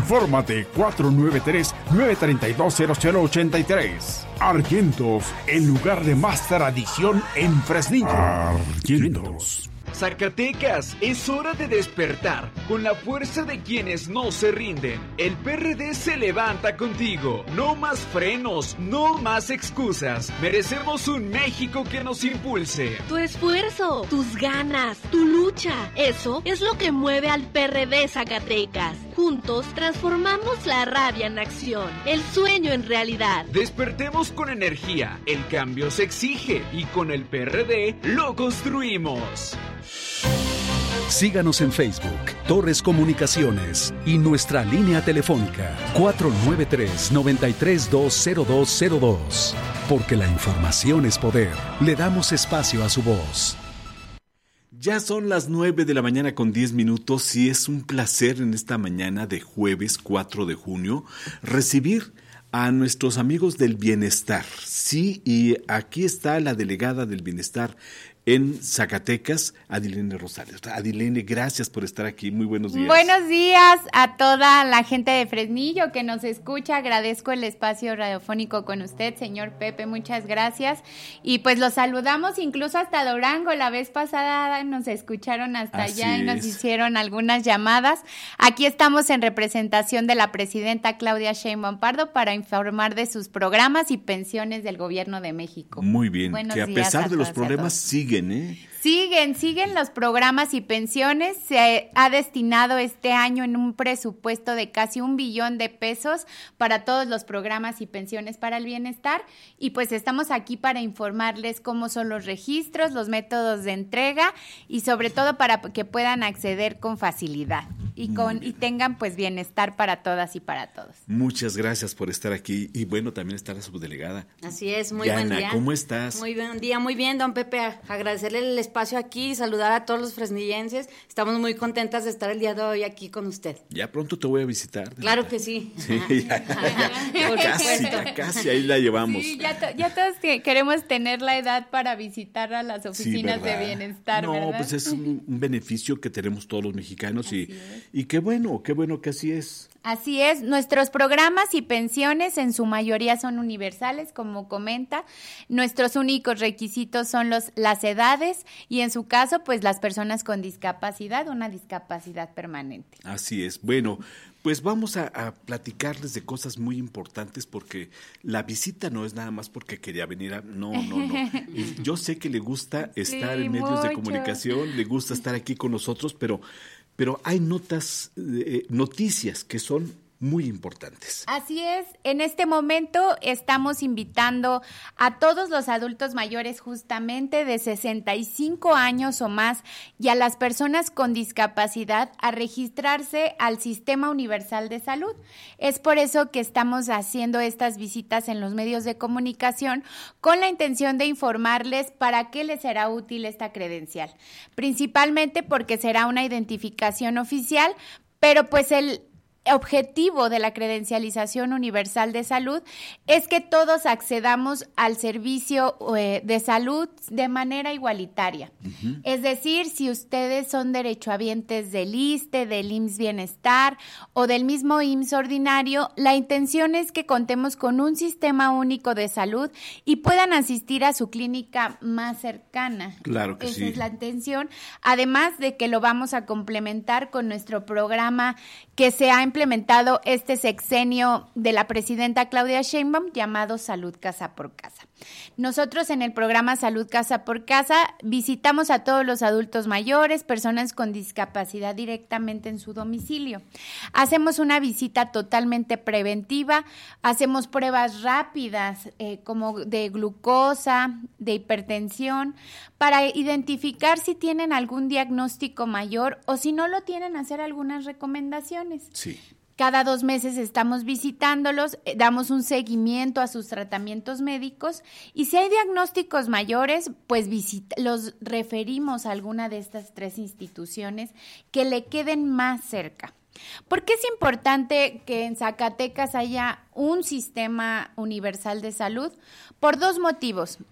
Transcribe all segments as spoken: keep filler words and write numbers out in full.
Infórmate cuatro nueve tres, nueve tres dos, cero cero ocho tres. Argentos, el lugar de más tradición en Fresnillo. Argentos. Zacatecas, es hora de despertar con la fuerza de quienes no se rinden. El P R D se levanta contigo. No más frenos, no más excusas. Merecemos un México que nos impulse. Tu esfuerzo, tus ganas, tu lucha, eso es lo que mueve al P R D Zacatecas. Juntos transformamos la rabia en acción, el sueño en realidad. Despertemos con energía, el cambio se exige y con el P R D lo construimos. Síganos en Facebook, Torres Comunicaciones y nuestra línea telefónica cuatro nueve tres, nueve tres dos, cero dos cero dos. Porque la información es poder. Le damos espacio a su voz. Ya son las nueve de la mañana con diez minutos y es un placer en esta mañana de jueves cuatro de junio recibir a nuestros amigos del bienestar. Sí, y aquí está la delegada del bienestar en Zacatecas, Adilene Rosales. Adilene, gracias por estar aquí. Muy buenos días. Buenos días a toda la gente de Fresnillo que nos escucha. Agradezco el espacio radiofónico con usted, señor Pepe. Muchas gracias. Y pues los saludamos incluso hasta Durango. La vez pasada nos escucharon hasta Así allá y nos es. hicieron algunas llamadas. Aquí estamos en representación de la presidenta Claudia Sheinbaum Pardo para informar de sus programas y pensiones del Gobierno de México. Muy bien, Buenos que a días pesar a de los todas y a problemas todos. siguen, ¿eh? Siguen, siguen los programas y pensiones. Se ha destinado este año en un presupuesto de casi un billón de pesos para todos los programas y pensiones para el bienestar. Y pues estamos aquí para informarles cómo son los registros, los métodos de entrega y sobre todo para que puedan acceder con facilidad y con y tengan pues bienestar para todas y para todos. Muchas gracias por estar aquí. Y bueno, también está la subdelegada. Así es, muy Diana, buen día. ¿cómo estás? Muy buen día, muy bien, don Pepe. Agradecerle el espacio aquí y saludar a todos los fresnillenses. Estamos muy contentas de estar el día de hoy aquí con usted. Ya pronto te voy a visitar. Claro que sí. Sí, ya, ya, ya, Por casi, supuesto. ya casi, ahí la llevamos. Sí, ya, to- ya todos que- queremos tener la edad para visitar a las Sí, oficinas de ¿verdad? bienestar, No, ¿verdad? pues es un, un beneficio que tenemos todos los mexicanos y, y qué bueno, qué bueno que así es. Así es, nuestros programas y pensiones en su mayoría son universales, como comenta. Nuestros únicos requisitos son los, las edades y en su caso, pues las personas con discapacidad, una discapacidad permanente. Así es. Bueno, pues vamos a, a platicarles de cosas muy importantes porque la visita no es nada más porque quería venir a... No, no, no. Y yo sé que le gusta estar Sí, en medios de mucho. comunicación, le gusta estar aquí con nosotros, pero, pero hay notas, eh, noticias que son muy importantes. Así es, en este momento estamos invitando a todos los adultos mayores justamente de sesenta y cinco años o más y a las personas con discapacidad a registrarse al Sistema Universal de Salud. Es por eso que estamos haciendo estas visitas en los medios de comunicación con la intención de informarles para qué les será útil esta credencial. Principalmente porque será una identificación oficial, pero pues el objetivo de la credencialización universal de salud es que todos accedamos al servicio eh, de salud de manera igualitaria. Uh-huh. Es decir, si ustedes son derechohabientes del I S S S S T E, del I M S S Bienestar o del mismo I M S S ordinario, la intención es que contemos con un sistema único de salud y puedan asistir a su clínica más cercana. Claro que Esa sí. es la intención. Además de que lo vamos a complementar con nuestro programa que se ha implementado este sexenio de la presidenta Claudia Sheinbaum llamado Salud Casa por Casa. Nosotros en el programa Salud Casa por Casa visitamos a todos los adultos mayores, personas con discapacidad directamente en su domicilio. Hacemos una visita totalmente preventiva, hacemos pruebas rápidas eh, como de glucosa, de hipertensión, para identificar si tienen algún diagnóstico mayor o si no lo tienen, hacer algunas recomendaciones. Sí. Cada dos meses estamos visitándolos, eh, damos un seguimiento a sus tratamientos médicos y si hay diagnósticos mayores, pues visita, los referimos a alguna de estas tres instituciones que le queden más cerca. ¿Por qué es importante que en Zacatecas haya un sistema universal de salud? Por dos motivos.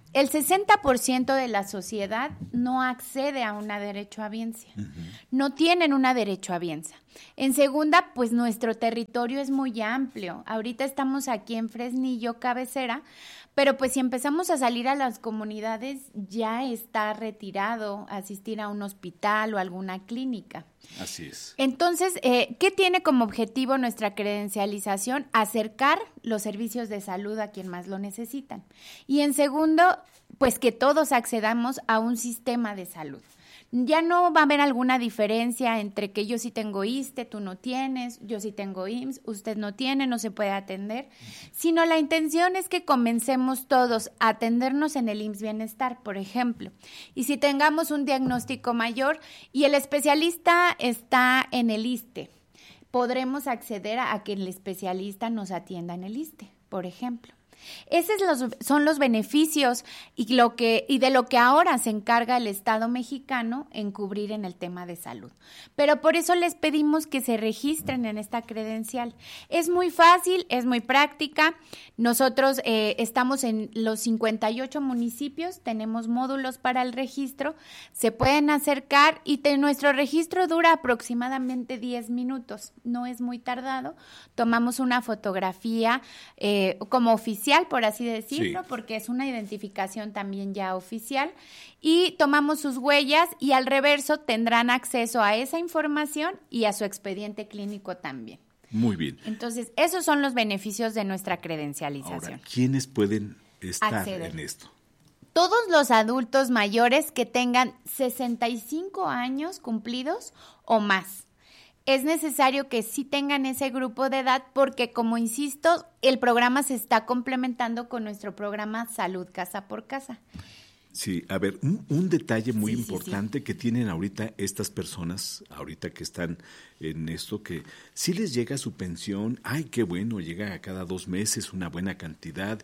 el sesenta por ciento de la sociedad no accede a una derechohabiencia, uh-huh. no tienen una derechohabiencia. En segunda, pues nuestro territorio es muy amplio. Ahorita estamos aquí en Fresnillo, cabecera, pero pues si empezamos a salir a las comunidades ya está retirado asistir a un hospital o alguna clínica. Así es. Entonces, eh, ¿qué tiene como objetivo nuestra credencialización? Acercar los servicios de salud a quien más lo necesitan. Y en segundo, pues que todos accedamos a un sistema de salud. Ya no va a haber alguna diferencia entre que yo sí tengo ISSSTE, tú no tienes, yo sí tengo I M S S, usted no tiene, no se puede atender, sino la intención es que comencemos todos a atendernos en el I M S S Bienestar, por ejemplo, y si tengamos un diagnóstico mayor y el especialista está en el ISSSTE, podremos acceder a, a que el especialista nos atienda en el ISSSTE, por ejemplo. Esos los, son los beneficios y, lo que, y de lo que ahora se encarga el Estado mexicano en cubrir en el tema de salud. Pero por eso les pedimos que se registren en esta credencial. Es muy fácil, es muy práctica. Nosotros eh, estamos en los cincuenta y ocho municipios, tenemos módulos para el registro, se pueden acercar y te, nuestro registro dura aproximadamente diez minutos, no es muy tardado. Tomamos una fotografía eh, como oficial, por así decirlo, sí. porque es una identificación también ya oficial, y tomamos sus huellas y al reverso tendrán acceso a esa información y a su expediente clínico también. Muy bien. Entonces, esos son los beneficios de nuestra credencialización. Ahora, ¿quiénes pueden estar acceder en esto? Todos los adultos mayores que tengan sesenta y cinco años cumplidos o más. Es necesario que sí tengan ese grupo de edad porque, como insisto, el programa se está complementando con nuestro programa Salud Casa por Casa. Sí, a ver, un, un detalle muy sí, importante sí, sí. que tienen ahorita estas personas, ahorita que están en esto, que sí les llega su pensión, ay, qué bueno, llega a cada dos meses una buena cantidad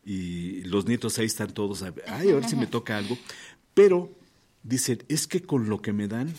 y los nietos ahí están todos, ay, a ver si me toca algo, pero dicen, es que con lo que me dan,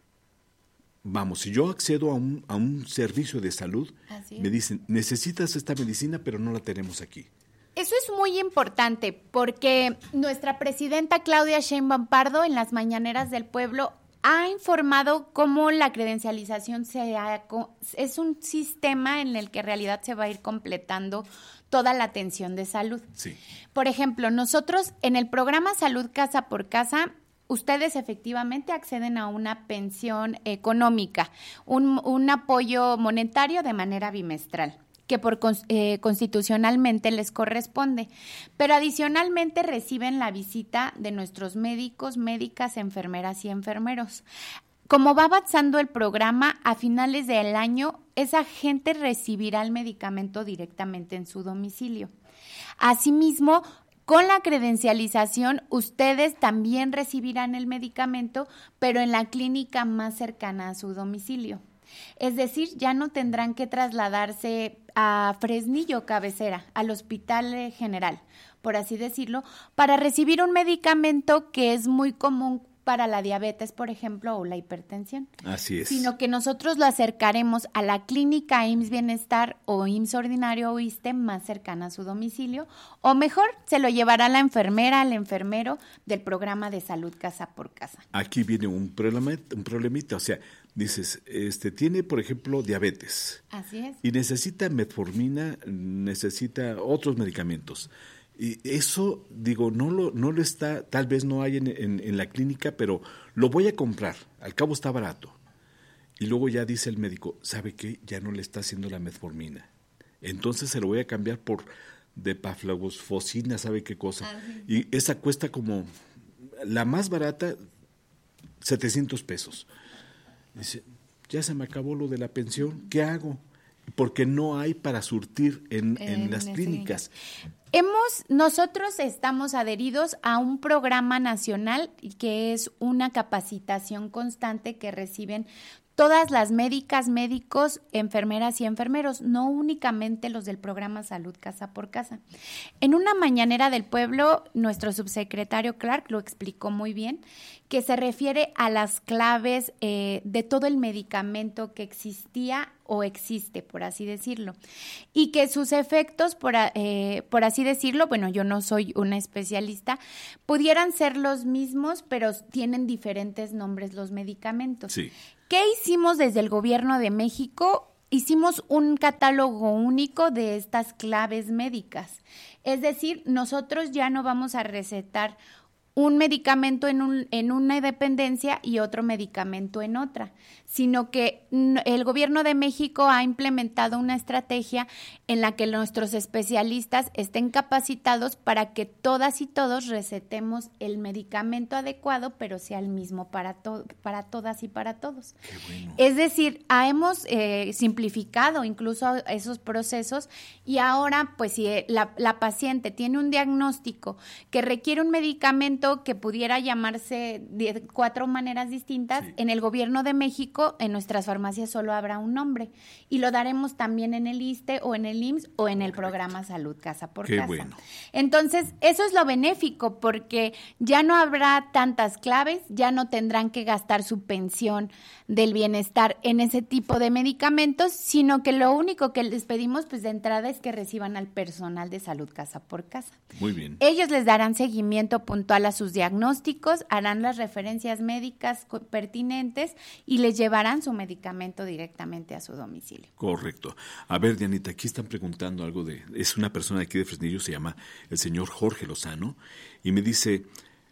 vamos, si yo accedo a un, a un servicio de salud, me dicen, necesitas esta medicina, pero no la tenemos aquí. Eso es muy importante porque nuestra presidenta Claudia Sheinbaum Pardo en las Mañaneras del Pueblo ha informado cómo la credencialización se ha, es un sistema en el que en realidad se va a ir completando toda la atención de salud. Sí. Por ejemplo, nosotros en el programa Salud Casa por Casa, ustedes efectivamente acceden a una pensión económica, un, un apoyo monetario de manera bimestral, que por eh, constitucionalmente les corresponde, pero adicionalmente reciben la visita de nuestros médicos, médicas, enfermeras y enfermeros. Como va avanzando el programa, a finales del año, esa gente recibirá el medicamento directamente en su domicilio. Asimismo, con la credencialización, ustedes también recibirán el medicamento, pero en la clínica más cercana a su domicilio. Es decir, ya no tendrán que trasladarse a Fresnillo, cabecera, al Hospital General, por así decirlo, para recibir un medicamento que es muy común para la diabetes, por ejemplo, o la hipertensión. Así es. Sino que nosotros lo acercaremos a la clínica I M S S Bienestar o I M S S Ordinario o ISSSTE más cercana a su domicilio, o mejor, se lo llevará la enfermera, al enfermero del programa de Salud Casa por Casa. Aquí viene un problemita, un problemita, o sea, dices, este tiene, por ejemplo, diabetes. Así es. Y necesita metformina, necesita otros medicamentos. Y eso, digo, no lo no lo está, tal vez no hay en, en, en la clínica, pero lo voy a comprar, al cabo está barato. Y luego ya dice el médico, ¿sabe qué? Ya no le está haciendo la metformina. Entonces se lo voy a cambiar por depaflagosfosina, ¿sabe qué cosa? Uh-huh. Y esa cuesta como, la más barata, setecientos pesos. Dice, ya se me acabó lo de la pensión, ¿qué hago? Porque no hay para surtir en, en, en las clínicas. Sí. Hemos, nosotros estamos adheridos a un programa nacional que es una capacitación constante que reciben todas las médicas, médicos, enfermeras y enfermeros, no únicamente los del programa Salud Casa por Casa. En una mañanera del pueblo, nuestro subsecretario Clark lo explicó muy bien, que se refiere a las claves eh, de todo el medicamento que existía o existe, por así decirlo. Y que sus efectos, por, eh, por así decirlo, bueno, yo no soy una especialista, pudieran ser los mismos, pero tienen diferentes nombres los medicamentos. Sí. ¿Qué hicimos desde el Gobierno de México? Hicimos un catálogo único de estas claves médicas. Es decir, nosotros ya no vamos a recetar un medicamento en, un, en una dependencia y otro medicamento en otra, sino que el Gobierno de México ha implementado una estrategia en la que nuestros especialistas estén capacitados para que todas y todos recetemos el medicamento adecuado, pero sea el mismo para, to- para todas y para todos. Qué bueno. Es decir, hemos eh, simplificado incluso esos procesos y ahora, pues si la, la paciente tiene un diagnóstico que requiere un medicamento que pudiera llamarse de cuatro maneras distintas, sí. En el Gobierno de México, en nuestras farmacias solo habrá un nombre y lo daremos también en el ISSSTE o en el I M S S o en el Correcto. Programa Salud Casa por Qué Casa. Bueno. Entonces, eso es lo benéfico porque ya no habrá tantas claves, ya no tendrán que gastar su pensión del bienestar en ese tipo de medicamentos, sino que lo único que les pedimos pues de entrada es que reciban al personal de Salud Casa por Casa. Muy bien. Ellos les darán seguimiento puntual a sus diagnósticos, harán las referencias médicas pertinentes y les llevarán su medicamento directamente a su domicilio. Correcto. A ver, Dianita, aquí están preguntando algo de... Es una persona de aquí de Fresnillo, se llama el señor Jorge Lozano, y me dice,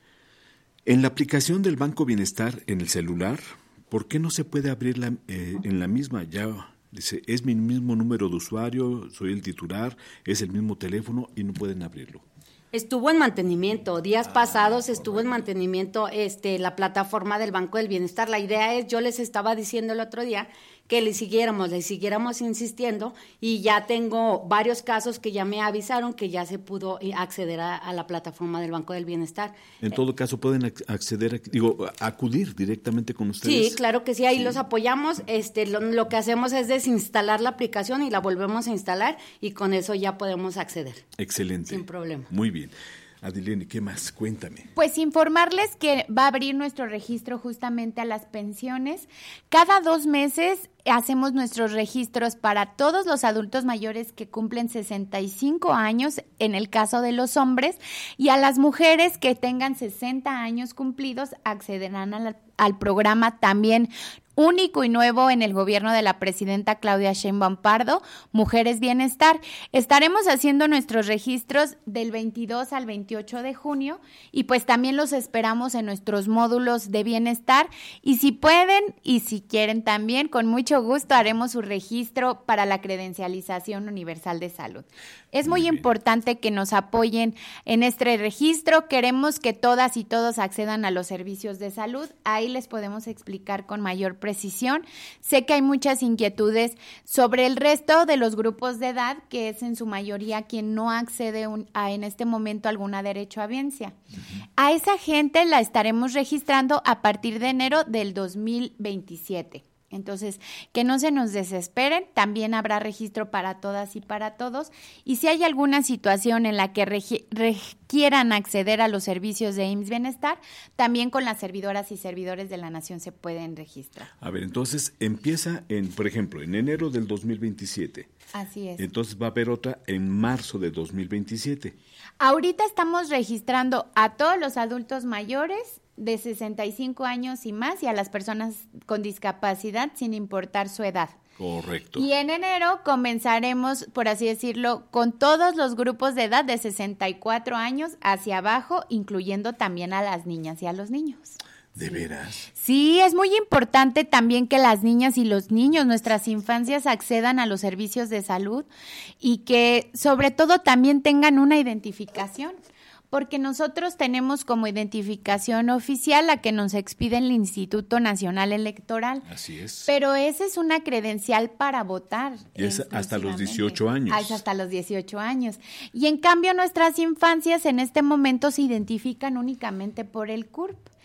en la aplicación del Banco Bienestar en el celular, ¿por qué no se puede abrir la, eh, en la misma? Ya, dice, es mi mismo número de usuario, soy el titular, es el mismo teléfono y no pueden abrirlo. Estuvo en mantenimiento, días ah, pasados estuvo correcto. en mantenimiento este la plataforma del Banco del Bienestar. La idea es, yo les estaba diciendo el otro día, que le siguiéramos, le siguiéramos insistiendo y ya tengo varios casos que ya me avisaron que ya se pudo acceder a, a la plataforma del Banco del Bienestar. En todo caso, ¿pueden acceder, digo, acudir directamente con ustedes? Sí, claro que sí, ahí sí. los apoyamos. Este, lo, lo que hacemos es desinstalar la aplicación y la volvemos a instalar y con eso ya podemos acceder. Excelente. Sin problema. Muy bien. Adilene, ¿qué más? Cuéntame. Pues informarles que va a abrir nuestro registro justamente a las pensiones. Cada dos meses hacemos nuestros registros para todos los adultos mayores que cumplen sesenta y cinco años, en el caso de los hombres, y a las mujeres que tengan sesenta años cumplidos accederán a la, al programa también único y nuevo en el gobierno de la presidenta Claudia Sheinbaum Pardo, Mujeres Bienestar. Estaremos haciendo nuestros registros del veintidós al veintiocho de junio y pues también los esperamos en nuestros módulos de bienestar y si pueden y si quieren también, con mucho gusto haremos su registro para la credencialización universal de salud. Es muy, muy importante que nos apoyen en este registro. Queremos que todas y todos accedan a los servicios de salud. Ahí les podemos explicar con mayor precisión. Sé que hay muchas inquietudes sobre el resto de los grupos de edad, que es en su mayoría quien no accede un, a, en este momento a alguna derechohabiencia. Uh-huh. A esa gente la estaremos registrando a partir de enero del dos mil veintisiete. Entonces, que no se nos desesperen, también habrá registro para todas y para todos. Y si hay alguna situación en la que regi- requieran acceder a los servicios de I M S S Bienestar, también con las servidoras y servidores de la Nación se pueden registrar. A ver, entonces empieza, en, por ejemplo, en enero del dos mil veintisiete. Así es. Entonces va a haber otra en marzo de dos mil veintisiete. Ahorita estamos registrando a todos los adultos mayores de sesenta y cinco años y más y a las personas con discapacidad sin importar su edad. Correcto. Y en enero comenzaremos, por así decirlo, con todos los grupos de edad de sesenta y cuatro años hacia abajo, incluyendo también a las niñas y a los niños. ¿De sí. veras? Sí, es muy importante también que las niñas y los niños, nuestras infancias, accedan a los servicios de salud y que sobre todo también tengan una identificación. Porque nosotros tenemos como identificación oficial la que nos expide el Instituto Nacional Electoral. Así es. Pero esa es una credencial para votar. Y es hasta los dieciocho años. Ah, es hasta los dieciocho años. Y en cambio nuestras infancias en este momento se identifican únicamente por el C U R P.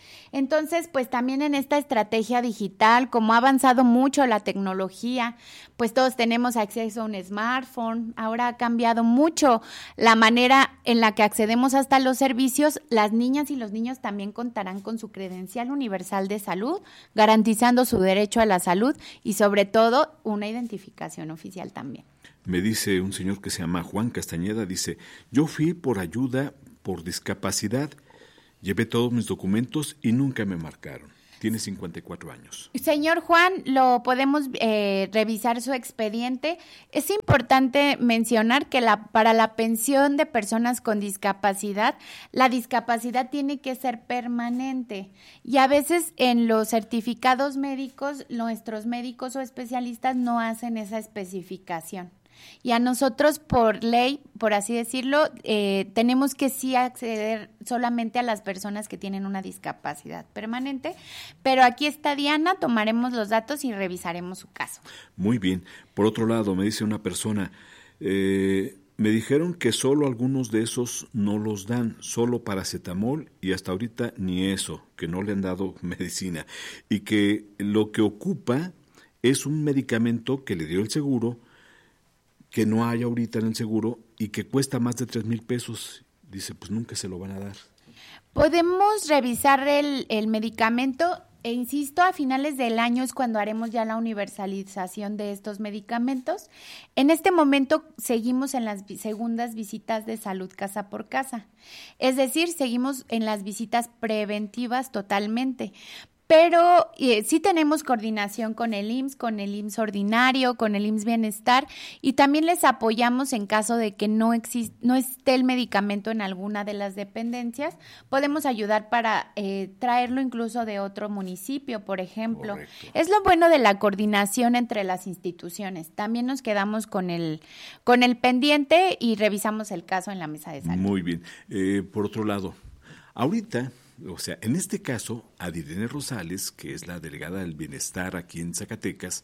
Entonces, pues también en esta estrategia digital, como ha avanzado mucho la tecnología, pues todos tenemos acceso a un smartphone, ahora ha cambiado mucho la manera en la que accedemos hasta los servicios. Las niñas y los niños también contarán con su credencial universal de salud, garantizando su derecho a la salud y sobre todo una identificación oficial también. Me dice un señor que se llama Juan Castañeda, dice, yo fui por ayuda por discapacidad, llevé todos mis documentos y nunca me marcaron. Tiene cincuenta y cuatro años. Señor Juan, lo podemos eh, revisar su expediente. Es importante mencionar que la, para la pensión de personas con discapacidad, la discapacidad tiene que ser permanente. Y a veces en los certificados médicos, nuestros médicos o especialistas no hacen esa especificación. Y a nosotros por ley, por así decirlo, eh, tenemos que sí acceder solamente a las personas que tienen una discapacidad permanente, pero aquí está Diana, tomaremos los datos y revisaremos su caso. Muy bien. Por otro lado, me dice una persona, eh, me dijeron que solo algunos de esos no los dan, solo paracetamol y hasta ahorita ni eso, que no le han dado medicina y que lo que ocupa es un medicamento que le dio el seguro, que no hay ahorita en el seguro y que cuesta más de tres mil pesos. Dice, pues nunca se lo van a dar. Podemos revisar el, el medicamento e insisto, a finales del año es cuando haremos ya la universalización de estos medicamentos. En este momento seguimos en las segundas visitas de salud casa por casa. Es decir, seguimos en las visitas preventivas totalmente. Pero eh, sí tenemos coordinación con el I M S S, con el I M S S ordinario, con el I M S S Bienestar y también les apoyamos en caso de que no existe, no esté el medicamento en alguna de las dependencias. Podemos ayudar para eh, traerlo incluso de otro municipio, por ejemplo. Correcto. Es lo bueno de la coordinación entre las instituciones. También nos quedamos con el, con el pendiente y revisamos el caso en la mesa de salud. Muy bien. Eh, por otro lado, ahorita... O sea, en este caso, Adirene Rosales, que es la delegada del bienestar aquí en Zacatecas,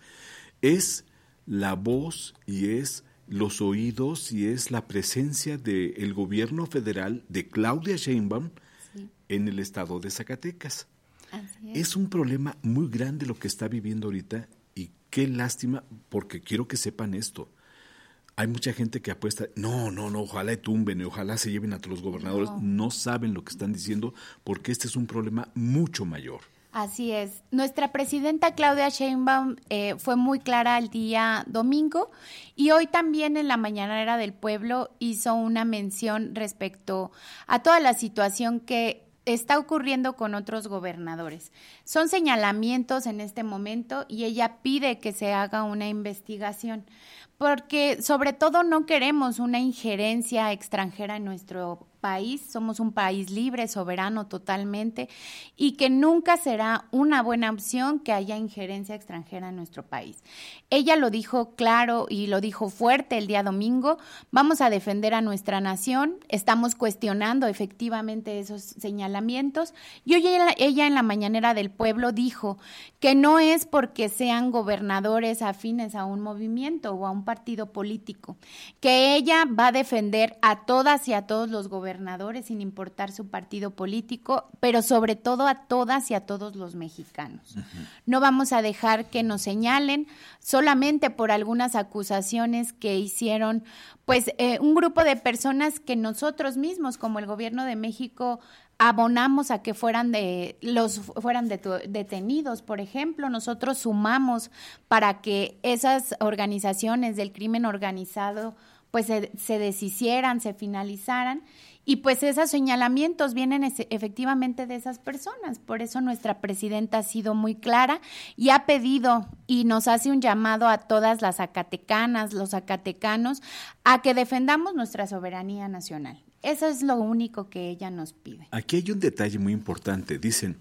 es la voz y es los oídos y es la presencia del gobierno federal de Claudia Sheinbaum sí. en el estado de Zacatecas. Así es. Es un problema muy grande lo que está viviendo ahorita y qué lástima, porque quiero que sepan esto. Hay mucha gente que apuesta, no, no, no, ojalá tumben, ojalá se lleven a todos los gobernadores. No. no saben lo que están diciendo porque este es un problema mucho mayor. Así es. Nuestra presidenta Claudia Sheinbaum eh, fue muy clara el día domingo y hoy también en la Mañanera del Pueblo hizo una mención respecto a toda la situación que está ocurriendo con otros gobernadores. Son señalamientos en este momento y ella pide que se haga una investigación. Porque sobre todo no queremos una injerencia extranjera en nuestro país, somos un país libre, soberano totalmente, y que nunca será una buena opción que haya injerencia extranjera en nuestro país. Ella lo dijo claro y lo dijo fuerte el día domingo, vamos a defender a nuestra nación, estamos cuestionando efectivamente esos señalamientos, y hoy ella, ella en la Mañanera del Pueblo dijo que no es porque sean gobernadores afines a un movimiento o a un partido político, que ella va a defender a todas y a todos los gobernadores sin importar su partido político, pero sobre todo a todas y a todos los mexicanos. Uh-huh. No vamos a dejar que nos señalen solamente por algunas acusaciones que hicieron pues eh, un grupo de personas que nosotros mismos, como el gobierno de México, abonamos a que fueran de los fueran de, detenidos, por ejemplo, nosotros sumamos para que esas organizaciones del crimen organizado pues se, se deshicieran, se finalizaran. Y pues esos señalamientos vienen ese, efectivamente de esas personas. Por eso nuestra presidenta ha sido muy clara y ha pedido y nos hace un llamado a todas las zacatecanas, los zacatecanos, a que defendamos nuestra soberanía nacional. Eso es lo único que ella nos pide. Aquí hay un detalle muy importante. Dicen,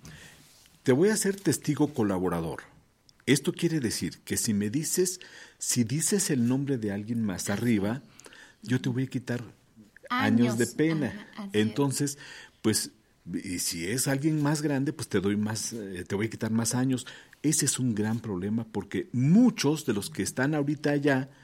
te voy a hacer testigo colaborador. Esto quiere decir que si me dices, si dices el nombre de alguien más arriba, yo te voy a quitar años, años de pena. Ajá, Entonces, pues, y si es alguien más grande, pues te doy más, eh, te voy a quitar más años. Ese es un gran problema porque muchos de los que están ahorita allá,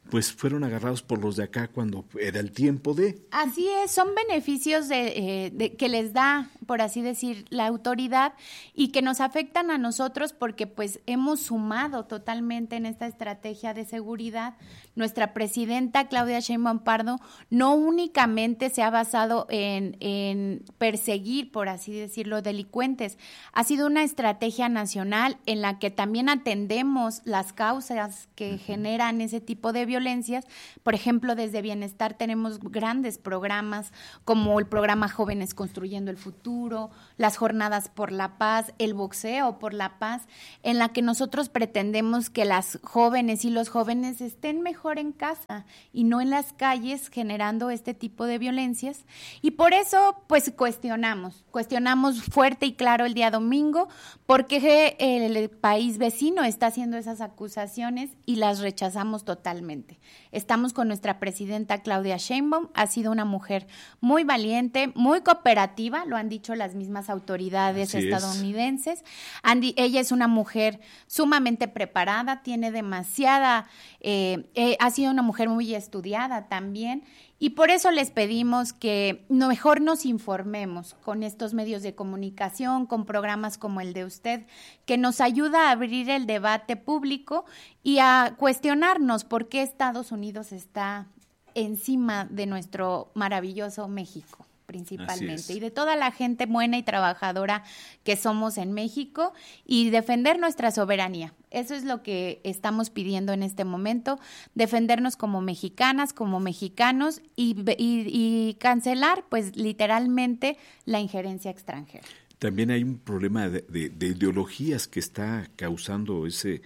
pues fueron agarrados por los de acá cuando era el tiempo de... Así es, son beneficios de, eh, de, que les da, por así decir, la autoridad y que nos afectan a nosotros porque pues hemos sumado totalmente en esta estrategia de seguridad. Nuestra presidenta Claudia Sheinbaum Pardo no únicamente se ha basado en, en perseguir, por así decirlo, delincuentes, ha sido una estrategia nacional en la que también atendemos las causas que uh-huh. generan ese tipo de violencias. Por ejemplo, desde Bienestar tenemos grandes programas como el programa Jóvenes Construyendo el Futuro, las Jornadas por la Paz, el Boxeo por la Paz, en la que nosotros pretendemos que las jóvenes y los jóvenes estén mejor en casa y no en las calles generando este tipo de violencias. Y por eso, pues, cuestionamos, cuestionamos fuerte y claro el día domingo porque el país vecino está haciendo esas acusaciones y las rechazamos totalmente. Estamos con nuestra presidenta Claudia Sheinbaum, ha sido una mujer muy valiente, muy cooperativa, lo han dicho las mismas autoridades Así estadounidenses. Es. Andy, ella es una mujer sumamente preparada, tiene demasiada, eh, eh, ha sido una mujer muy estudiada también. Y por eso les pedimos que mejor nos informemos con estos medios de comunicación, con programas como el de usted, que nos ayuda a abrir el debate público y a cuestionarnos por qué Estados Unidos está encima de nuestro maravilloso México, principalmente, y de toda la gente buena y trabajadora que somos en México, y defender nuestra soberanía. Eso es lo que estamos pidiendo en este momento, defendernos como mexicanas, como mexicanos y, y, y cancelar, pues, literalmente la injerencia extranjera. También hay un problema de, de, de ideologías que está causando ese,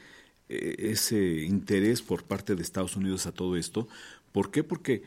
ese interés por parte de Estados Unidos a todo esto. ¿Por qué? Porque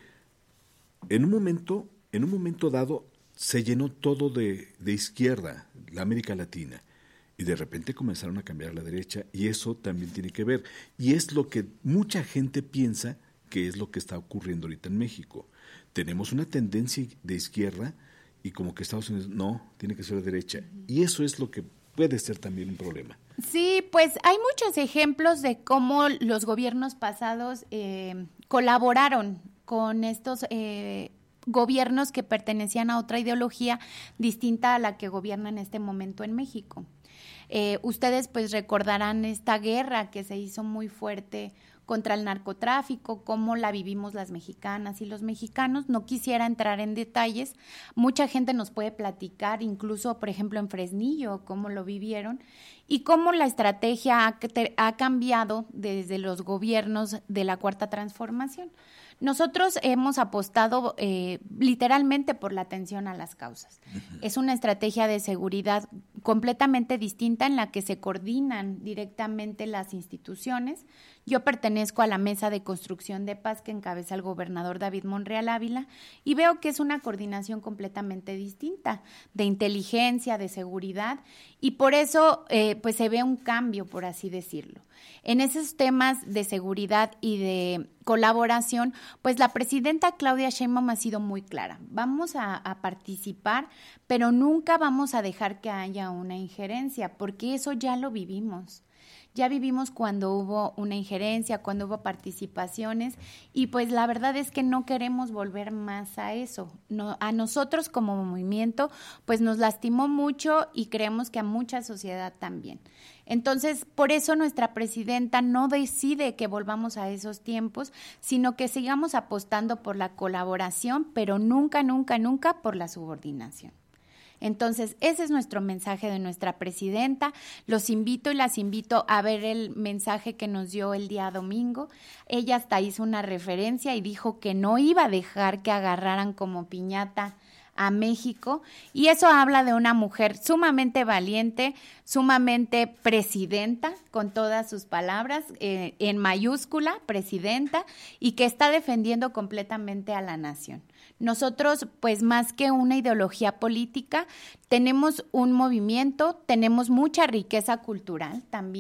en un momento, en un momento dado se llenó todo de, de izquierda, la América Latina. Y de repente comenzaron a cambiar a la derecha, y eso también tiene que ver. Y es lo que mucha gente piensa que es lo que está ocurriendo ahorita en México. Tenemos una tendencia de izquierda y como que Estados Unidos, no, tiene que ser de derecha. Y eso es lo que puede ser también un problema. Sí, pues hay muchos ejemplos de cómo los gobiernos pasados eh, colaboraron con estos eh, gobiernos que pertenecían a otra ideología distinta a la que gobierna en este momento en México. Eh, ustedes pues recordarán esta guerra que se hizo muy fuerte contra el narcotráfico, cómo la vivimos las mexicanas y los mexicanos. No quisiera entrar en detalles, mucha gente nos puede platicar, incluso por ejemplo en Fresnillo, cómo lo vivieron y cómo la estrategia ha, ha cambiado desde los gobiernos de la Cuarta Transformación. Nosotros hemos apostado eh, literalmente por la atención a las causas. Uh-huh. Es una estrategia de seguridad completamente distinta en la que se coordinan directamente las instituciones. Yo pertenezco a la Mesa de Construcción de Paz que encabeza el gobernador David Monreal Ávila y veo que es una coordinación completamente distinta de inteligencia, de seguridad, y por eso eh, pues se ve un cambio, por así decirlo. En esos temas de seguridad y de colaboración, pues la presidenta Claudia Sheinbaum ha sido muy clara. Vamos a, a participar, pero nunca vamos a dejar que haya una injerencia, porque eso ya lo vivimos. Ya vivimos cuando hubo una injerencia, cuando hubo participaciones, y pues la verdad es que no queremos volver más a eso. No, a nosotros como movimiento, pues nos lastimó mucho y creemos que a mucha sociedad también. Entonces, por eso nuestra presidenta no decide que volvamos a esos tiempos, sino que sigamos apostando por la colaboración, pero nunca, nunca, nunca por la subordinación. Entonces, ese es nuestro mensaje de nuestra presidenta. Los invito y las invito a ver el mensaje que nos dio el día domingo. Ella hasta hizo una referencia y dijo que no iba a dejar que agarraran como piñata a México, y eso habla de una mujer sumamente valiente, sumamente presidenta, con todas sus palabras, eh, en mayúscula, presidenta, y que está defendiendo completamente a la nación. Nosotros, pues más que una ideología política, tenemos un movimiento, tenemos mucha riqueza cultural también.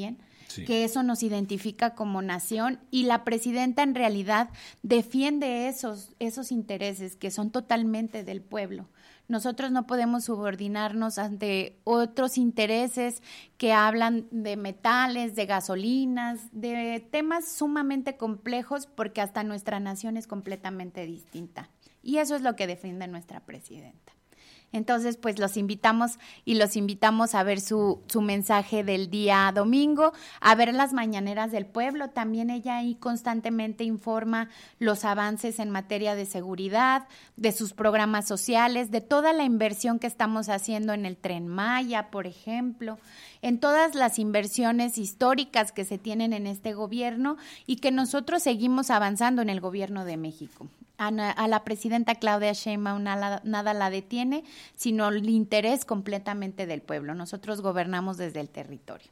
sí. que eso nos identifica como nación, y la presidenta en realidad defiende esos, esos intereses que son totalmente del pueblo. Nosotros no podemos subordinarnos ante otros intereses que hablan de metales, de gasolinas, de temas sumamente complejos, porque hasta nuestra nación es completamente distinta. Y eso es lo que defiende nuestra presidenta. Entonces, pues los invitamos y los invitamos a ver su, su mensaje del día domingo, a ver las mañaneras del pueblo. También ella ahí constantemente informa los avances en materia de seguridad, de sus programas sociales, de toda la inversión que estamos haciendo en el Tren Maya, por ejemplo, en todas las inversiones históricas que se tienen en este gobierno y que nosotros seguimos avanzando en el gobierno de México. A, a la presidenta Claudia Sheinbaum nada, nada la detiene, sino el interés completamente del pueblo. Nosotros gobernamos desde el territorio.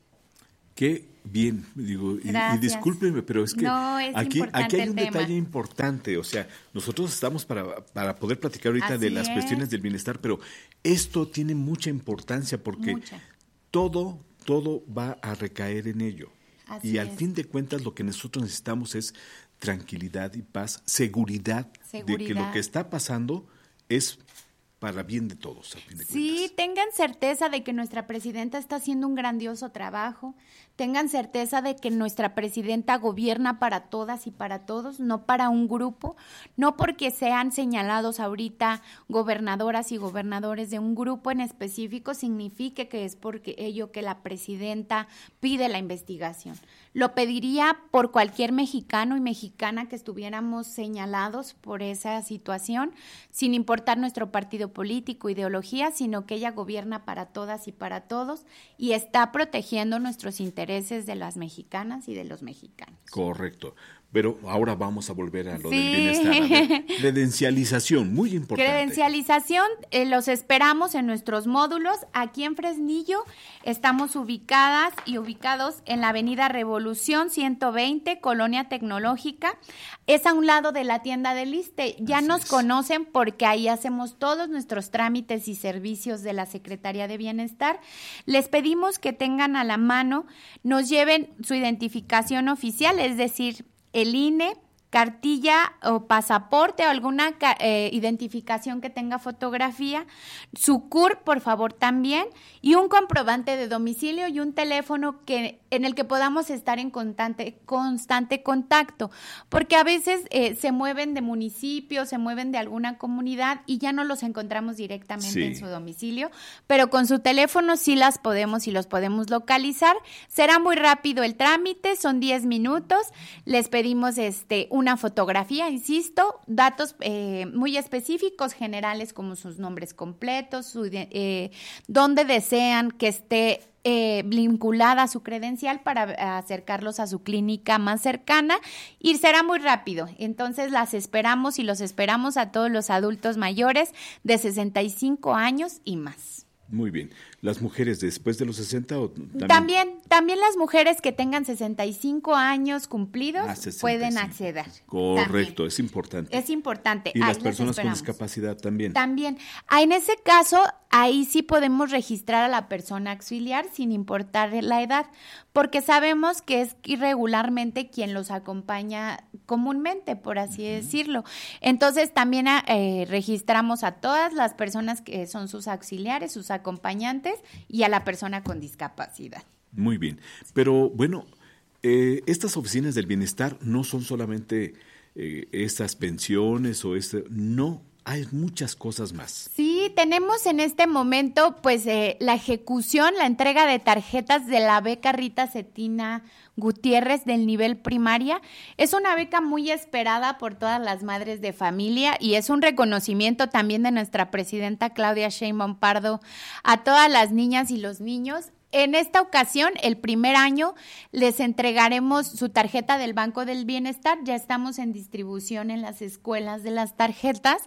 Qué bien, digo, y, y discúlpeme, pero es que no, es aquí, aquí hay un tema. detalle importante, o sea, nosotros estamos para, para poder platicar ahorita Así de las es. cuestiones del bienestar, pero esto tiene mucha importancia porque mucha. todo, todo va a recaer en ello. Así y al es. fin de cuentas lo que nosotros necesitamos es tranquilidad y paz, seguridad, seguridad de que lo que está pasando es para bien de todos, a fin de sí, cuentas. Tengan certeza de que nuestra presidenta está haciendo un grandioso trabajo, tengan certeza de que nuestra presidenta gobierna para todas y para todos, no para un grupo, no porque sean señalados ahorita gobernadoras y gobernadores de un grupo en específico, signifique que es porque ello que la presidenta pide la investigación. Lo pediría por cualquier mexicano y mexicana que estuviéramos señalados por esa situación, sin importar nuestro partido político, ideología, sino que ella gobierna para todas y para todos y está protegiendo nuestros intereses de las mexicanas y de los mexicanos. Correcto. Pero ahora vamos a volver a lo sí. del bienestar. A ver, credencialización, muy importante. Credencialización, eh, los esperamos en nuestros módulos. Aquí en Fresnillo estamos ubicadas y ubicados en la avenida Revolución ciento veinte, Colonia Tecnológica. Es a un lado de la tienda del ISSSTE. Ya Así nos es. conocen porque ahí hacemos todos nuestros trámites y servicios de la Secretaría de Bienestar. Les pedimos que tengan a la mano, nos lleven su identificación oficial, es decir, el I N E, cartilla o pasaporte o alguna eh, identificación que tenga fotografía, su C U R, por favor, también, y un comprobante de domicilio y un teléfono que en el que podamos estar en constante, constante contacto, porque a veces eh, se mueven de municipio, se mueven de alguna comunidad y ya no los encontramos directamente sí. en su domicilio, pero con su teléfono sí las podemos y los podemos localizar. Será muy rápido el trámite, son diez minutos, les pedimos este una fotografía, insisto, datos eh, muy específicos, generales, como sus nombres completos, su, eh, dónde desean que esté eh, vinculada a su credencial para acercarlos a su clínica más cercana, y será muy rápido. Entonces las esperamos y los esperamos a todos los adultos mayores de sesenta y cinco años y más. Muy bien. ¿Las mujeres después de los sesenta o también? También, también las mujeres que tengan sesenta y cinco años cumplidos ah, pueden acceder. Correcto, también. es importante. Es importante. Y ahí las personas con discapacidad también. También. Ah, en ese caso, ahí sí podemos registrar a la persona auxiliar sin importar la edad, porque sabemos que es irregularmente quien los acompaña comúnmente, por así uh-huh. decirlo. Entonces, también eh, registramos a todas las personas que son sus auxiliares, sus acompañantes, y a la persona con discapacidad. Muy bien, pero bueno, eh, estas oficinas del bienestar no son solamente eh, estas pensiones o este, no, hay muchas cosas más. Sí, tenemos en este momento pues eh, la ejecución, la entrega de tarjetas de la beca Rita Cetina Gutiérrez del nivel primaria. Es una beca muy esperada por todas las madres de familia y es un reconocimiento también de nuestra presidenta Claudia Sheinbaum Pardo a todas las niñas y los niños. En esta ocasión, el primer año, les entregaremos su tarjeta del Banco del Bienestar. Ya estamos en distribución en las escuelas de las tarjetas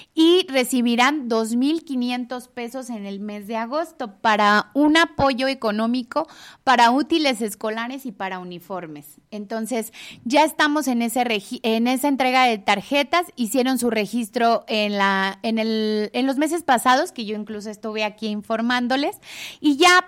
y recibirán dos mil quinientos pesos en el mes de agosto para un apoyo económico para útiles escolares y para uniformes. Entonces, ya estamos en ese regi- en esa entrega de tarjetas. Hicieron su registro en la en el en los meses pasados, que yo incluso estuve aquí informándoles, y ya pues recibieron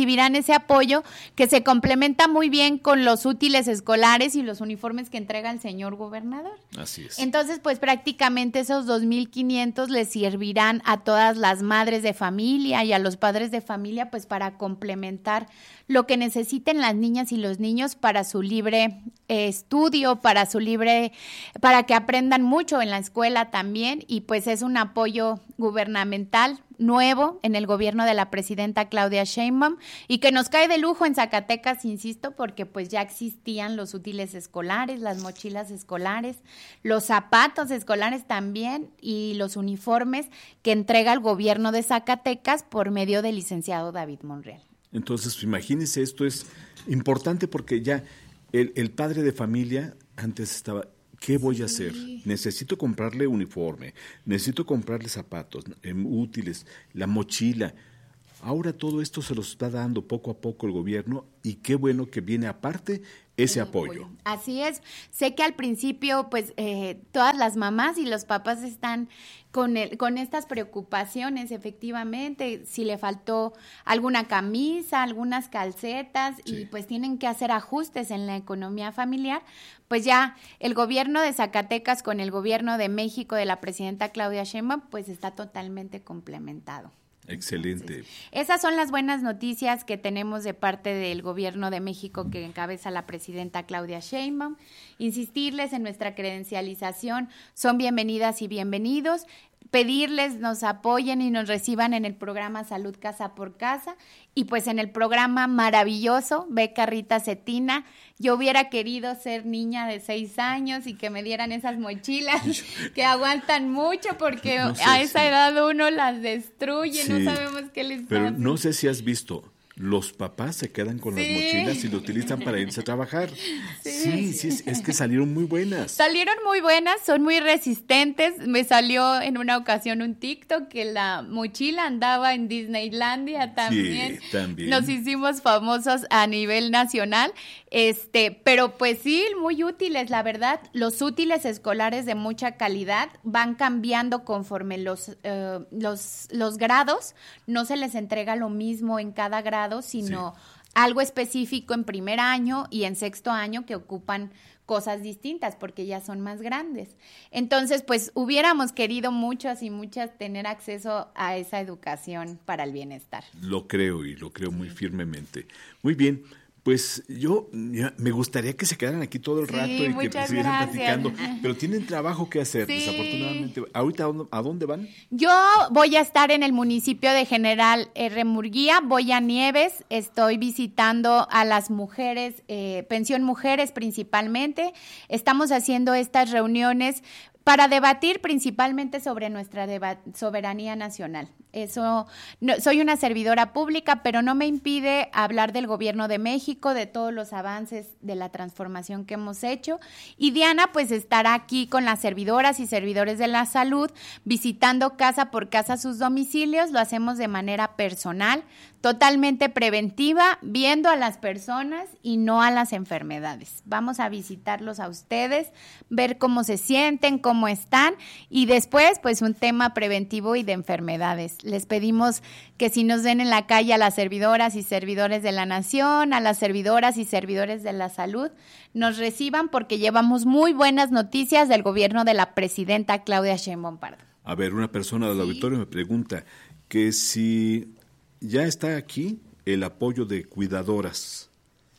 recibirán ese apoyo que se complementa muy bien con los útiles escolares y los uniformes que entrega el señor gobernador. Así es. Entonces, pues prácticamente esos dos mil quinientos les servirán a todas las madres de familia y a los padres de familia, pues para complementar lo que necesiten las niñas y los niños para su libre eh, estudio, para su libre, para que aprendan mucho en la escuela también, y pues es un apoyo gubernamental nuevo en el gobierno de la presidenta Claudia Sheinbaum y que nos cae de lujo en Zacatecas, insisto, porque pues ya existían los útiles escolares, las mochilas escolares, los zapatos escolares también y los uniformes que entrega el gobierno de Zacatecas por medio del licenciado David Monreal. Entonces, imagínense, esto es importante porque ya el, el padre de familia antes estaba, ¿qué voy sí. a hacer? Necesito comprarle uniforme, necesito comprarle zapatos, eh, útiles, la mochila. Ahora todo esto se lo está dando poco a poco el gobierno y qué bueno que viene aparte ese apoyo. apoyo. Así es. Sé que al principio, pues, eh, todas las mamás y los papás están con el, con estas preocupaciones, efectivamente, si le faltó alguna camisa, algunas calcetas, sí. y pues tienen que hacer ajustes en la economía familiar, pues ya el gobierno de Zacatecas con el gobierno de México de la presidenta Claudia Sheinbaum, pues está totalmente complementado. Excelente. Entonces, esas son las buenas noticias que tenemos de parte del gobierno de México que encabeza la presidenta Claudia Sheinbaum. Insistirles en nuestra credencialización, son bienvenidas y bienvenidos. Pedirles nos apoyen y nos reciban en el programa Salud Casa por Casa y pues en el programa maravilloso Beca Rita Cetina. Yo hubiera querido ser niña de seis años y que me dieran esas mochilas que aguantan mucho porque no sé, a esa sí. edad uno las destruye, sí, no sabemos qué les pero pasa. Pero no sé si has visto, los papás se quedan con sí. las mochilas y lo utilizan para irse a trabajar. Sí, sí, sí es, es que salieron muy buenas. Salieron muy buenas, son muy resistentes. Me salió en una ocasión un TikTok que la mochila andaba en Disneylandia también. Sí, también. Nos hicimos famosos a nivel nacional. Este, pero pues sí, muy útiles, la verdad. Los útiles escolares de mucha calidad van cambiando conforme los, eh, los, los grados. No se les entrega lo mismo en cada grado, sino sí. algo específico en primer año y en sexto año que ocupan cosas distintas porque ya son más grandes. Entonces, pues hubiéramos querido muchas y muchas tener acceso a esa educación para el bienestar. Lo creo y lo creo muy firmemente. Muy bien. Pues yo ya, me gustaría que se quedaran aquí todo el rato sí, y que siguieran platicando, pero tienen trabajo que hacer, sí. desafortunadamente. ¿Ahorita a dónde van? Yo voy a estar en el municipio de General R. Murguía, voy a Nieves, estoy visitando a las mujeres, eh, pensión mujeres principalmente. Estamos haciendo estas reuniones para debatir principalmente sobre nuestra deba- soberanía nacional. Eso, no, soy una servidora pública, pero no me impide hablar del gobierno de México, de todos los avances de la transformación que hemos hecho. Y Diana, pues, estará aquí con las servidoras y servidores de la salud, visitando casa por casa sus domicilios. Lo hacemos de manera personal, totalmente preventiva, viendo a las personas y no a las enfermedades. Vamos a visitarlos a ustedes, ver cómo se sienten, cómo están, y después, pues, un tema preventivo y de enfermedades. Les pedimos que si nos den en la calle a las servidoras y servidores de la nación, a las servidoras y servidores de la salud, nos reciban porque llevamos muy buenas noticias del gobierno de la presidenta Claudia Sheinbaum Pardo. A ver, una persona del sí. auditorio me pregunta que si ya está aquí el apoyo de cuidadoras.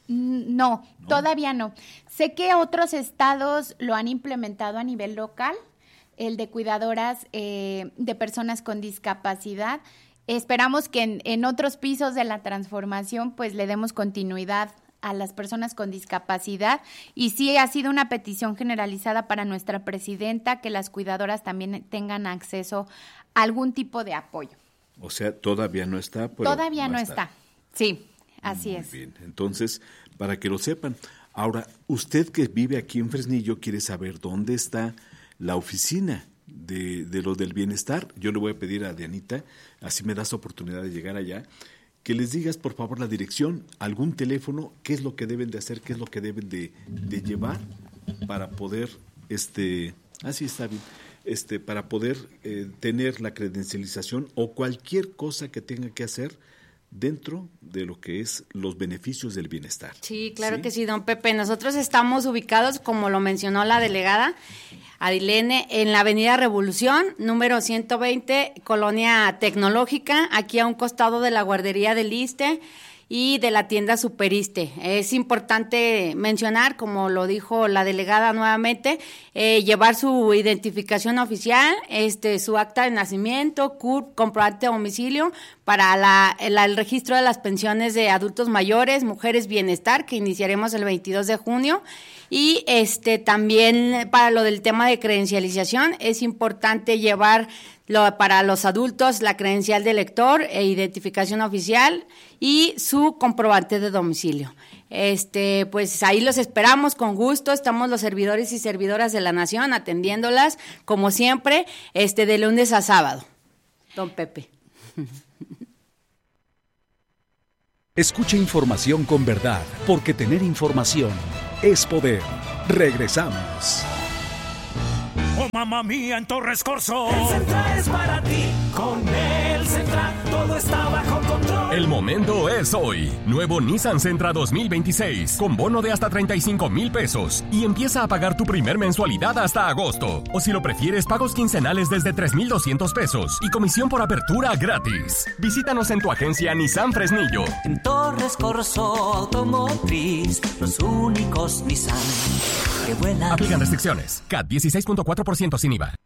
No, no, todavía no. Sé que otros estados lo han implementado a nivel local, el de cuidadoras eh, de personas con discapacidad. Esperamos que en, en otros pisos de la transformación pues le demos continuidad a las personas con discapacidad, y sí ha sido una petición generalizada para nuestra presidenta que las cuidadoras también tengan acceso a algún tipo de apoyo. O sea, todavía no está. Pero todavía no está, sí, así Muy es. Bien, entonces, para que lo sepan. Ahora, usted que vive aquí en Fresnillo quiere saber dónde está la oficina de, de lo del bienestar. Yo le voy a pedir a Dianita, así me das oportunidad de llegar allá, que les digas por favor la dirección, algún teléfono, qué es lo que deben de hacer, qué es lo que deben de, de llevar para poder, este, así está bien, este, para poder eh, tener la credencialización o cualquier cosa que tenga que hacer dentro de lo que es los beneficios del bienestar. Sí, claro ¿Sí? que sí, don Pepe. Nosotros estamos ubicados, como lo mencionó la delegada Adilene, en la Avenida Revolución, número ciento veinte, Colonia Tecnológica, aquí a un costado de la guardería del Iste y de la tienda Superiste. Es importante mencionar, como lo dijo la delegada nuevamente, eh, llevar su identificación oficial, este, su acta de nacimiento, C U R P, comprobante de domicilio, para la, la, el registro de las pensiones de adultos mayores, Mujeres Bienestar, que iniciaremos el veintidós de junio. Y este también para lo del tema de credencialización, es importante llevar lo, para los adultos la credencial de lector e identificación oficial y su comprobante de domicilio. Este, pues ahí los esperamos con gusto, estamos los servidores y servidoras de la nación atendiéndolas como siempre, este de lunes a sábado. Don Pepe. Escucha información con verdad, porque tener información es poder. Regresamos. Oh, mamá mía, en Torres Corso. El Central es para ti. Con el Central todo está bajo control. El momento es hoy. Nuevo Nissan Sentra dos mil veintiséis con bono de hasta treinta y cinco mil pesos y empieza a pagar tu primer mensualidad hasta agosto. O si lo prefieres, pagos quincenales desde tres mil doscientos pesos y comisión por apertura gratis. Visítanos en tu agencia Nissan Fresnillo. En Torres Corso Automotriz, los únicos Nissan que vuelan. Aplican restricciones. C A T dieciséis punto cuatro por ciento sin I V A.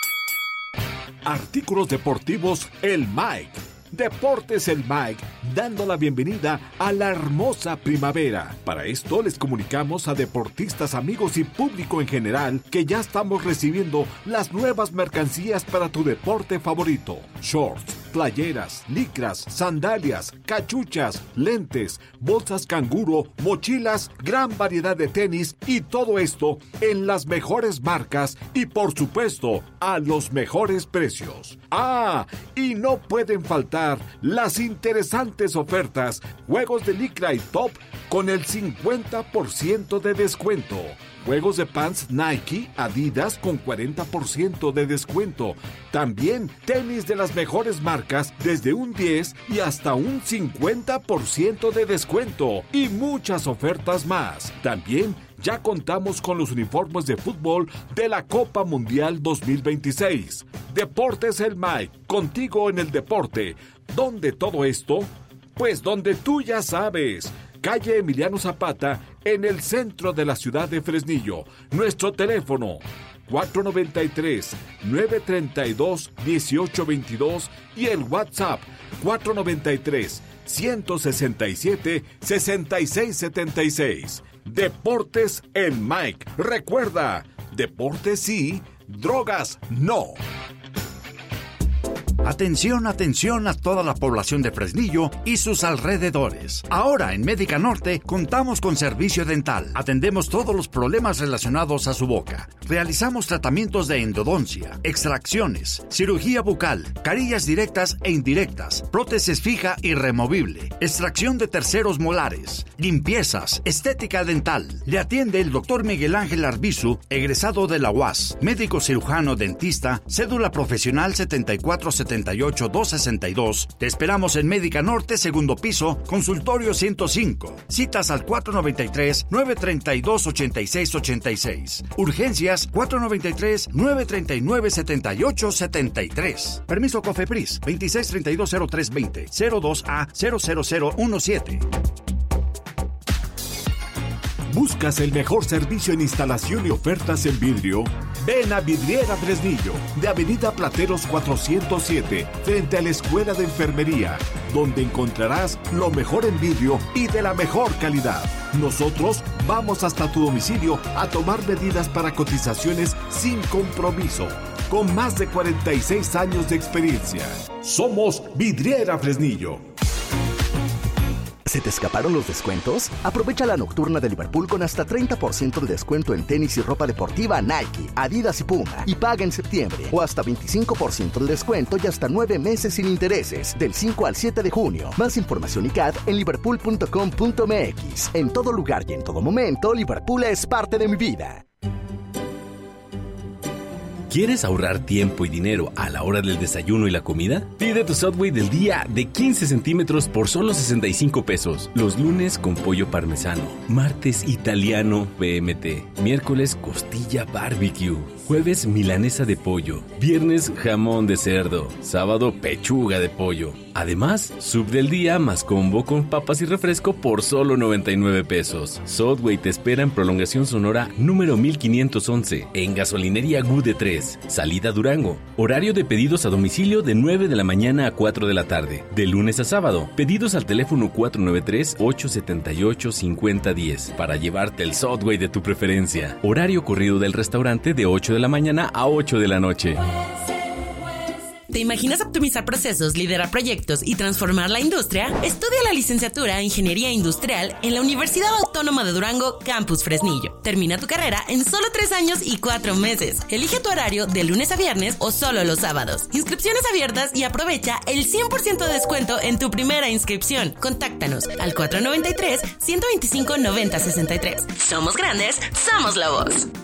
Artículos deportivos El Mike. Deportes El Mike, dando la bienvenida a la hermosa primavera. Para esto les comunicamos a deportistas, amigos y público en general que ya estamos recibiendo las nuevas mercancías para tu deporte favorito. Shorts, playeras, licras, sandalias, cachuchas, lentes, bolsas canguro, mochilas, gran variedad de tenis y todo esto en las mejores marcas y por supuesto a los mejores precios. Ah, y no pueden faltar las interesantes ofertas, juegos de licra y top con el cincuenta por ciento de descuento. Juegos de pants Nike, Adidas con cuarenta por ciento de descuento. También tenis de las mejores marcas desde un diez y hasta un cincuenta por ciento de descuento. Y muchas ofertas más. También ya contamos con los uniformes de fútbol de la Copa Mundial dos mil veintiséis. Deportes El Mike, contigo en el deporte. ¿Dónde todo esto? Pues donde tú ya sabes. Calle Emiliano Zapata, en el centro de la ciudad de Fresnillo. Nuestro teléfono cuatro nueve tres, nueve tres dos, uno ocho dos dos y el WhatsApp cuatro nueve tres, uno seis siete, seis seis siete seis. Deportes El Mike. Recuerda, deportes sí, drogas no. Atención, atención a toda la población de Fresnillo y sus alrededores. Ahora en Médica Norte contamos con servicio dental. Atendemos todos los problemas relacionados a su boca. Realizamos tratamientos de endodoncia, extracciones, cirugía bucal, carillas directas e indirectas, prótesis fija y removible, extracción de terceros molares, limpiezas, estética dental. Le atiende el doctor Miguel Ángel Arbizu, egresado de la U A S, médico cirujano dentista, cédula profesional setenta y cuatro setenta y ocho dos sesenta y dos. Te esperamos en Médica Norte, segundo piso, consultorio ciento cinco. Citas al cuatro nueve tres, nueve tres dos, ocho seis ocho seis. Urgencias cuatro nueve tres, nueve tres nueve, siete ocho siete tres. Permiso COFEPRIS veintiséis treinta y dos cero tres veinte, cero dos A cero cero cero uno siete. ¿Buscas el mejor servicio en instalación y ofertas en vidrio? Ven a Vidriera Fresnillo, de Avenida Plateros cuatrocientos siete, frente a la Escuela de Enfermería, donde encontrarás lo mejor en vidrio y de la mejor calidad. Nosotros vamos hasta tu domicilio a tomar medidas para cotizaciones sin compromiso, con más de cuarenta y seis años de experiencia. Somos Vidriera Fresnillo. ¿Se te escaparon los descuentos? Aprovecha la nocturna de Liverpool con hasta treinta por ciento de descuento en tenis y ropa deportiva Nike, Adidas y Puma. Y paga en septiembre. O hasta veinticinco por ciento de descuento y hasta nueve meses sin intereses. Del cinco al siete de junio. Más información y C A D en liverpool punto com punto m x. En todo lugar y en todo momento, Liverpool es parte de mi vida. ¿Quieres ahorrar tiempo y dinero a la hora del desayuno y la comida? Pide tu Subway del día de quince centímetros por solo sesenta y cinco pesos. Los lunes con pollo parmesano, martes italiano P M T, miércoles costilla barbecue, jueves milanesa de pollo, viernes jamón de cerdo, sábado pechuga de pollo. Además, sub del día más combo con papas y refresco por solo noventa y nueve pesos. Subway te espera en Prolongación Sonora número mil quinientos once, en Gasolinería Gude tres, Salida Durango. Horario de pedidos a domicilio de nueve de la mañana a cuatro de la tarde. De lunes a sábado, pedidos al teléfono cuatro nueve tres, ocho siete ocho, cinco cero uno cero para llevarte el Subway de tu preferencia. Horario corrido del restaurante de ocho de la mañana a ocho de la noche. ¿Te imaginas optimizar procesos, liderar proyectos y transformar la industria? Estudia la licenciatura en Ingeniería Industrial en la Universidad Autónoma de Durango, Campus Fresnillo. Termina tu carrera en solo tres años y cuatro meses. Elige tu horario de lunes a viernes o solo los sábados. Inscripciones abiertas y aprovecha el cien por ciento de descuento en tu primera inscripción. Contáctanos al cuatro nueve tres, uno dos cinco, nueve cero seis tres. Somos grandes, somos la voz.